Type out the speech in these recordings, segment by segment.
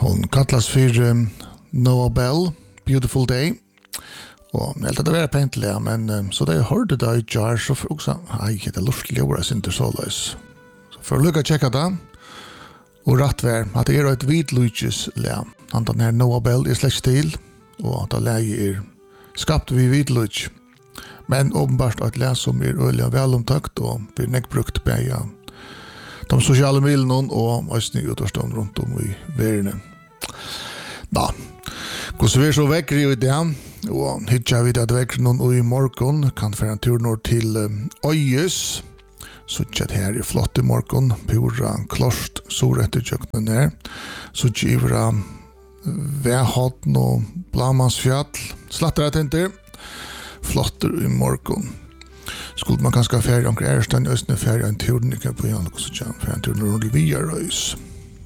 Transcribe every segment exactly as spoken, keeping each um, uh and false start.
Hon kallas för um, Noah Bell, Beautiful Day. Och jag hade varit pentliga, men um, så det jag hörde då i jar så för också, aj, det lustliga året inte så lös. Så för att lycka checka det, och rätt var att det är ett vitlujus lä. Han den här Noah Bell är släkt till, och att det läge är skapt vid vitluj. Men uppenbart att lä som är öliga välomtakt och blir neckbrukt på de sociala medierna och östning utårstånd runt om i världen. Ja, så vi är så väcker i det, och hittar vi det väcker någon i morgon, kan föra en tur norr till Öjes. Så det här är flott i morgon, pura klost, så rätt i köknen här. Så giver vähatten och Blamansfjall, slattar jag inte, flotter i morgon. Skulle man kanske färja omkring Ärsten, östne färja en turnika på Jan och så kan färja en turnika runt via Röjs.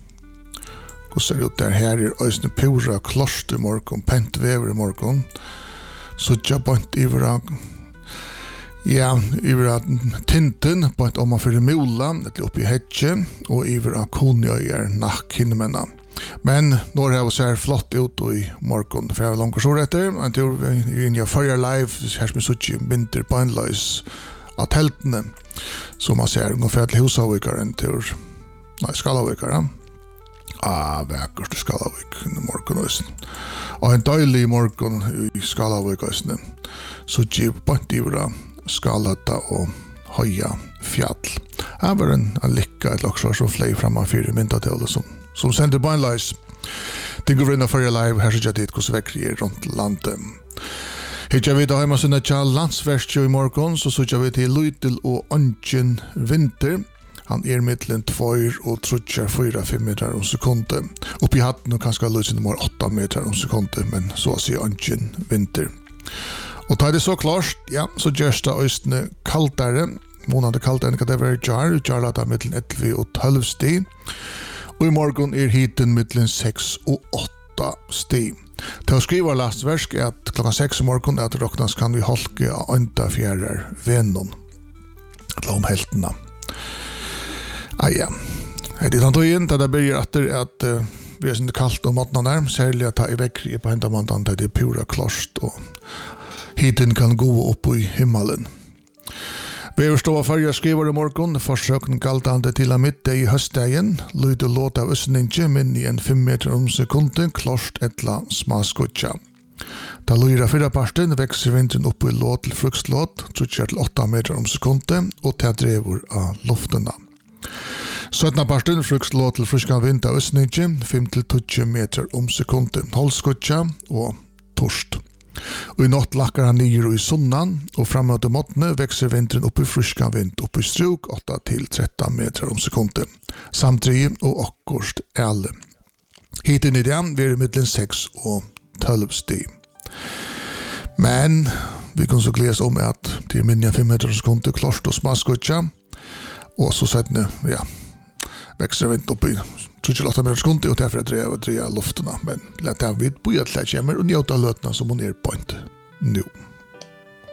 Och så är det ut där här är östne pura kloster i morgon, pentväver i morgon. Så jag bara inte ivra, ja, ivra tinten på ett om man för mola, det uppe i Hetje, och ivra konjöjer nackhinnemänna. Men når det ser flott ut i morgon, för jag har långt så rätt där. En tur in jag följer live, här som är så vinter på en lös av tältene. Så man ser ungefär till Husavvikar en tur. Nej, Skalavvikar. Ah, väckert Skalavvik i morgon. Och en dejlig morgon i Skalavvik. Så giv bantivra Skalata och höja fjall. Här var en, en lycka, ett loksvar som flöj framför myntatel som som sender beinleis. Det går in för live här så jag det kus väck i runt landet. Hittar vi då hemma såna tjall landsvärsjö i morgon så så jag vet till Lytel och Anchen Vinter. Han är mittlen två och trutchar fyra fem meter om sekunden. Upp i hatten och kanske lösa mer åtta meter om sekunden, men så ser Anchen Vinter. Och tar det så klart, ja, så görs det östne kaltare. Månader kaltare kan det vara jar, jar där mittlen elva och tolv stig. Och i morgon är hiten mittlen sex och åtta stig. Till att skriva lastverk är att klockan sex i morgon att råknas kan vi halka av ända fjärrar vännen. Eller om hälterna. Ah, ja. Det är inte igen att det börjar att det att uh, vi är inte kallt om måttna där. Särskilt att ta i väck på hända måndagen där det är pura klost och hiten kan gå upp i himmelen. Vi förstår färja skriver i morgon, försöken galtande till att mitt i höstdagen, lyder låt av östninge, men i en fem meter om sekunden, klost etla smaskutja. Da lyra fyra parten växer vintern upp i låt till fruktlåt, trutjar till åtta meter om sekunden, och det drevor av lufterna. Sötna parten fruktlåt till friska vind av östninge, fem till tjugo meter om sekunden, hållskutja och torst. Och i natt lackar han ner i sunnan och framåt i måttne växer vintern upp i friska vind upp i struk åtta till tretton meter om sekunden. Samtidigt och akkurst äle. Hiten i den blir mittlen sex och tolv stig. Men vi kan så glädjas om att det är minja fem meter om sekunden klart och smaskutja. Och så sätter ni, ja, växer vind upp i tjugoåtta meter sekunder och därför är det dreja lufterna. Men lät det vid på att lätt kommer och njöta lötna som hon är på inte nu.